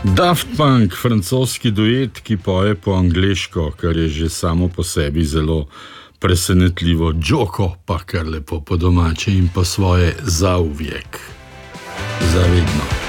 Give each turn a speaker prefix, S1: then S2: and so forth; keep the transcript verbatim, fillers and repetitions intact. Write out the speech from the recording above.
S1: Daft Punk, francoski duet, ki poje po angleško, kar je že samo po sebi zelo presenetljivo. Džoko pa kar lepo po domače in po svoje za uvijek. Zavedno.